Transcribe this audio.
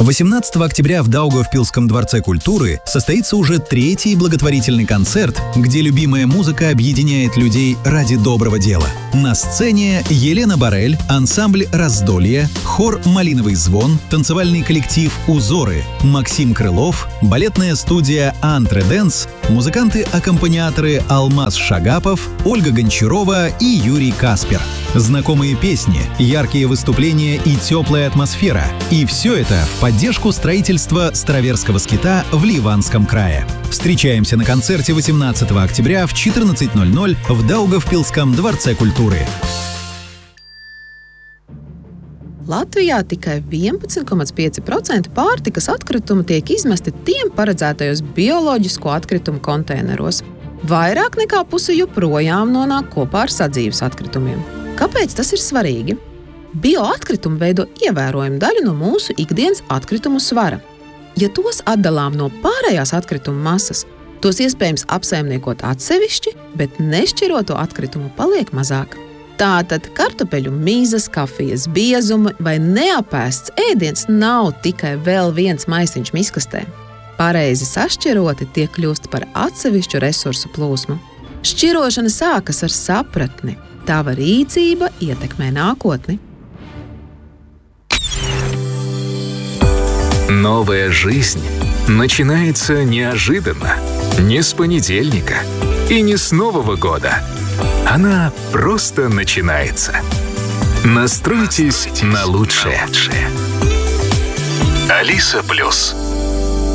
18 октября в Даугавпилском дворце культуры состоится уже 3-й благотворительный концерт, где любимая музыка объединяет людей ради доброго дела. На сцене Елена Борель, ансамбль «Раздолье», хор «Малиновый звон», танцевальный коллектив «Узоры», Максим Крылов, балетная студия «Антре-Дэнс», музыканты-аккомпаниаторы Алмаз Шагапов, Ольга Гончарова и Юрий Каспер. Знакомые песни, яркие выступления и теплая атмосфера. И все это в поддержку строительства Староверского скита в Ливанском крае. Встречаемся на концерте 18 октября в 14:00 в Даугавпилском дворце культуры. Latvijā tikai 11,5% pārtikas atkritumu tiek izmesti tiem paredzētajos bioloģisko atkritumu konteineros. Vairāk nekā puse joprojām nonāk kopā ar sadzīves atkritumiem. Kāpēc tas ir svarīgi? Bioatkritumi veido ievērojumu daļu no mūsu ikdienas atkritumu svara. Ja tos atdalām no pārējās atkrituma masas, tos iespējams apsaimniekot atsevišķi, bet nešķiroto atkritumu paliek mazāk. Tātad kartupeļu mīzes, kafijas biezuma vai neapēsts ēdiens nav tikai vēl viens maisiņš miskastē. Pareizi sašķiroti tie kļūst par atsevišķu resursu plūsmu. Šķirošana sākas ar sapratni. Tava rīcība ietekmē nākotni. Новая жизнь начинается неожиданно, не с понедельника и не с Нового года. Она просто начинается. Настройтесь на лучшее. Алиса Плюс.